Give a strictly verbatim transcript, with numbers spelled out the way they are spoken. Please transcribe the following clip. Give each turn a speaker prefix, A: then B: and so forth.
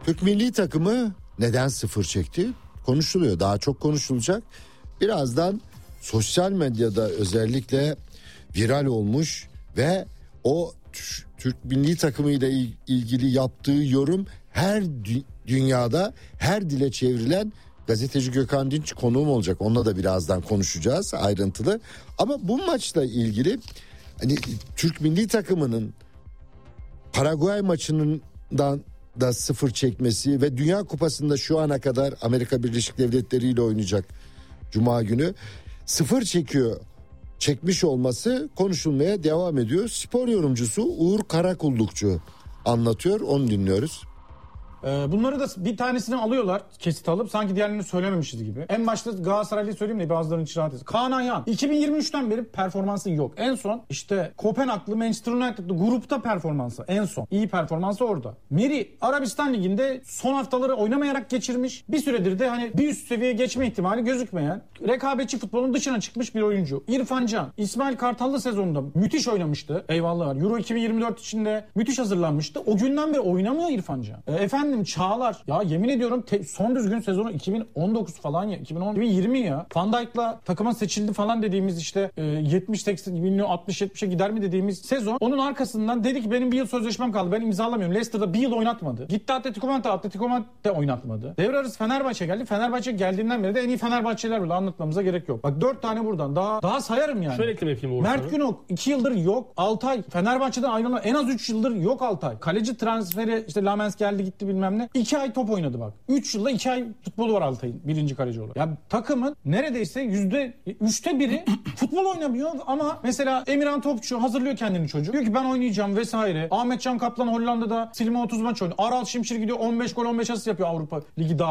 A: Türk milli takımı neden sıfır çekti? Konuşuluyor. Daha çok konuşulacak. Birazdan sosyal medyada özellikle viral olmuş ve o Türk milli takımı ile ilgili yaptığı yorum her dü- dünyada her dile çevrilen gazeteci Gökhan Dinç konuğum olacak. Onunla da birazdan konuşacağız ayrıntılı. Ama bu maçla ilgili hani Türk milli takımının Paraguay maçından da sıfır çekmesi ve Dünya Kupası'nda şu ana kadar Amerika Birleşik Devletleri ile oynayacak Cuma günü sıfır çekiyor. Çekmiş olması konuşulmaya devam ediyor. Spor yorumcusu Uğur Karakullukçu anlatıyor, onu dinliyoruz.
B: Bunları da bir tanesini alıyorlar, kesit alıp sanki diğerlerini söylememişiz gibi. En başta Galatasaraylı'yı söyleyeyim de bazılarının içi rahat etsin. Kaan Ayhan iki bin yirmi üçten beri performansı yok. En son işte Kopenhag'lı Manchester United'lı grupta performansı en son. İyi performansı orada. Meri Arabistan Ligi'nde son haftaları oynamayarak geçirmiş. Bir süredir de hani bir üst seviyeye geçme ihtimali gözükmeyen, rekabetçi futbolun dışına çıkmış bir oyuncu. İrfan Can, İsmail Kartallı sezonunda müthiş oynamıştı. Eyvallah. Euro iki bin yirmi dört içinde müthiş hazırlanmıştı. O günden beri oynamıyor İrfan Can. E, efendim Çağlar. Ya yemin ediyorum te- son düzgün sezonu iki bin on dokuz falan ya. iki bin on, iki bin yirmi ya. Van Dijk'la takıma seçildi falan dediğimiz işte e, yetmiş seksen milyon altmış yetmişe gider mi dediğimiz sezon. Onun arkasından dedi ki benim bir yıl sözleşmem kaldı. Ben imzalamıyorum. Leicester'da bir yıl oynatmadı. Gitti Atletico Madrid, Atletico Madrid'de oynatmadı. Devre arası Fenerbahçe geldi. Fenerbahçe geldiğinden beri de en iyi Fenerbahçeliler bile anlatmamıza gerek yok. Bak dört tane buradan. Daha daha sayarım yani.
C: Şöyle ekleme yapayım Uğur.
B: Mert Günok iki yıldır yok. Altay Fenerbahçe'den ayrılan en az üç yıldır yok Altay. Kaleci transferi işte Lamens geldi gitti bilmem ne. iki ay top oynadı bak. üç yılda iki ay futbolu var Altay'ın birinci kaleci olarak. Ya takımın neredeyse yüzde üçte biri futbol oynamıyor ama mesela Emirhan Topçu hazırlıyor kendini çocuk. Diyor ki ben oynayacağım vesaire. Ahmet Can Kaplan Hollanda'da silme otuz maç oynuyor. Aral Şimşir gidiyor on beş gol on beş asist yapıyor Avrupa Ligi daha.